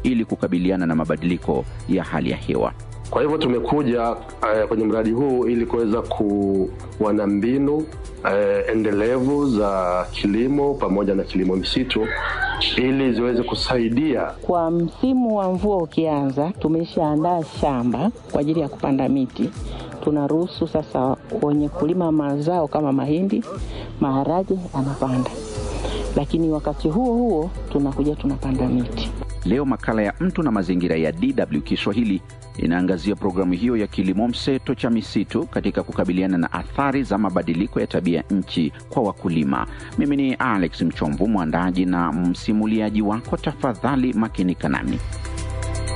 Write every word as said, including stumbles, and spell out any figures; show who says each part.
Speaker 1: ili kukabiliana na mabadiliko ya hali ya hewa.
Speaker 2: Kwa hivyo tumekuja uh, kwenye mradi huu ili kuweza kuwa na mbinu uh, endelevu za kilimo pamoja na kilimo misitu ili ziweze kusaidia.
Speaker 3: Kwa msimu wa mvua ukianza, tumeshaandaa shamba kwa ajili ya kupanda miti. Tunaruhusu sasa wenye kulima mazao kama mahindi, maharage anapanda. Lakini wakati huo huo tunakuja tunapanda miti.
Speaker 1: Leo makala ya Mtu na Mazingira ya D W Kiswahili inaangazia programu hiyo ya kilimo mseto cha misitu katika kukabiliana na athari za mabadiliko ya tabia nchi kwa wakulima. Mimi ni Alex Mchomvu, mwandaji na msimuliaji wako. Tafadhali makinika nami.